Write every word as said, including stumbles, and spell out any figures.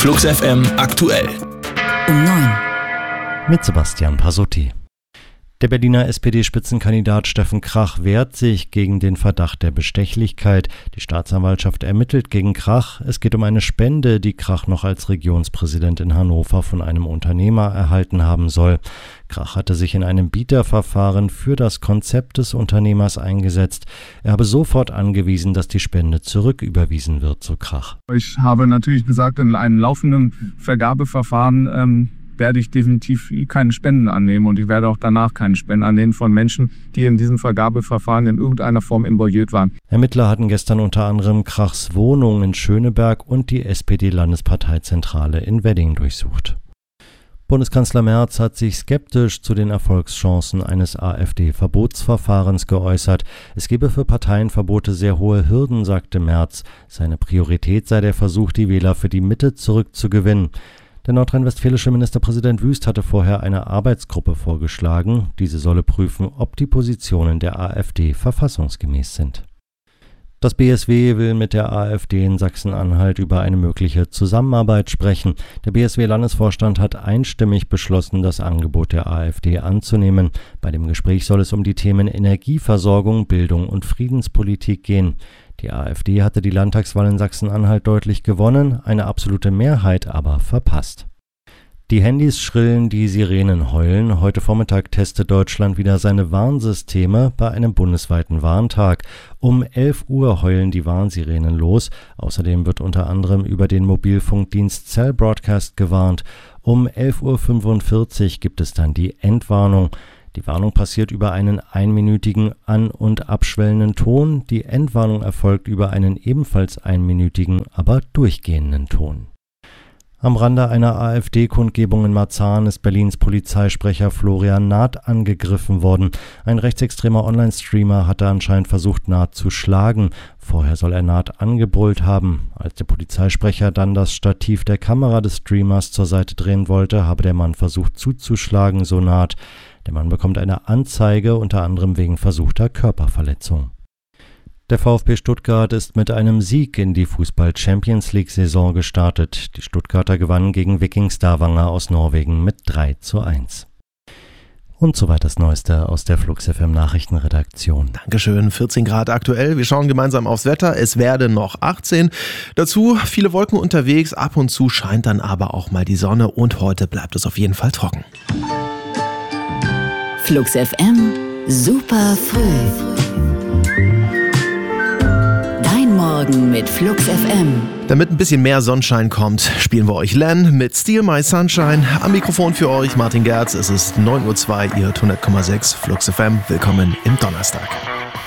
Flux F M aktuell. Um neun. Mit Sebastian Pasotti. Der Berliner S P D-Spitzenkandidat Steffen Krach wehrt sich gegen den Verdacht der Bestechlichkeit. Die Staatsanwaltschaft ermittelt gegen Krach. Es geht um eine Spende, die Krach noch als Regionspräsident in Hannover von einem Unternehmer erhalten haben soll. Krach hatte sich in einem Bieterverfahren für das Konzept des Unternehmers eingesetzt. Er habe sofort angewiesen, dass die Spende zurücküberwiesen wird, so Krach. Ich habe natürlich gesagt, in einem laufenden Vergabeverfahren ähm, werde ich definitiv keine Spenden annehmen und ich werde auch danach keine Spenden annehmen von Menschen, die in diesem Vergabeverfahren in irgendeiner Form involviert waren. Ermittler hatten gestern unter anderem Krachs Wohnung in Schöneberg und die S P D-Landesparteizentrale in Wedding durchsucht. Bundeskanzler Merz hat sich skeptisch zu den Erfolgschancen eines AfD-Verbotsverfahrens geäußert. Es gebe für Parteienverbote sehr hohe Hürden, sagte Merz. Seine Priorität sei der Versuch, die Wähler für die Mitte zurückzugewinnen. Der nordrhein-westfälische Ministerpräsident Wüst hatte vorher eine Arbeitsgruppe vorgeschlagen. Diese solle prüfen, ob die Positionen der AfD verfassungsgemäß sind. Das B S W will mit der AfD in Sachsen-Anhalt über eine mögliche Zusammenarbeit sprechen. Der B S W-Landesvorstand hat einstimmig beschlossen, das Angebot der AfD anzunehmen. Bei dem Gespräch soll es um die Themen Energieversorgung, Bildung und Friedenspolitik gehen. Die AfD hatte die Landtagswahl in Sachsen-Anhalt deutlich gewonnen, eine absolute Mehrheit aber verpasst. Die Handys schrillen, die Sirenen heulen. Heute Vormittag testet Deutschland wieder seine Warnsysteme bei einem bundesweiten Warntag. Um elf Uhr heulen die Warnsirenen los. Außerdem wird unter anderem über den Mobilfunkdienst Cell Broadcast gewarnt. Um elf Uhr fünfundvierzig gibt es dann die Endwarnung. Die Warnung passiert über einen einminütigen an- und abschwellenden Ton. Die Endwarnung erfolgt über einen ebenfalls einminütigen, aber durchgehenden Ton. Am Rande einer AfD-Kundgebung in Marzahn ist Berlins Polizeisprecher Florian Naht angegriffen worden. Ein rechtsextremer Online-Streamer hatte anscheinend versucht, Naht zu schlagen. Vorher soll er Naht angebrüllt haben. Als der Polizeisprecher dann das Stativ der Kamera des Streamers zur Seite drehen wollte, habe der Mann versucht zuzuschlagen, so Naht. Der Mann bekommt eine Anzeige, unter anderem wegen versuchter Körperverletzung. Der VfB Stuttgart ist mit einem Sieg in die Fußball-Champions-League-Saison gestartet. Die Stuttgarter gewannen gegen Viking Stavanger aus Norwegen mit drei zu eins. Und soweit das Neueste aus der Flux F M Nachrichtenredaktion. Dankeschön, vierzehn Grad aktuell. Wir schauen gemeinsam aufs Wetter. Es werden noch achtzehn. Dazu viele Wolken unterwegs. Ab und zu scheint dann aber auch mal die Sonne. Und heute bleibt es auf jeden Fall trocken. Flux F M, super früh. Morgen mit Flux F M. Damit ein bisschen mehr Sonnenschein kommt, spielen wir euch Len mit Steal My Sunshine. Am Mikrofon für euch Martin Gerz. Es ist neun Uhr zwei, ihr hört hundert Komma sechs Flux F M. Willkommen im Donnerstag.